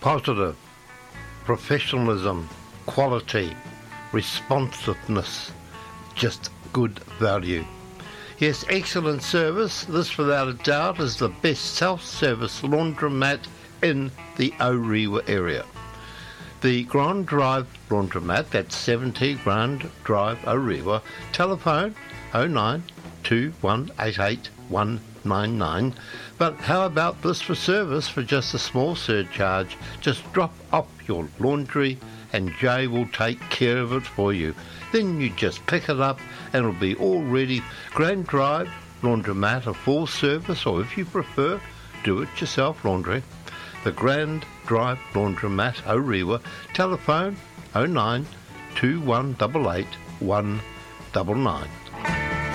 Positive, professionalism, quality, responsiveness, just good value. Yes, excellent service. This, without a doubt, is the best self-service laundromat in the Orewa area. The Grand Drive Laundromat, that's 70 Grand Drive, Orewa. Telephone 09 2188 199. But how about this for service for just a small surcharge? Just drop off your laundry and Jay will take care of it for you. Then you just pick it up and it'll be all ready. Grand Drive Laundromat, a full service, or if you prefer, do-it-yourself laundry. The Grand Drive Laundromat, Orewa. Telephone 09 2188 199.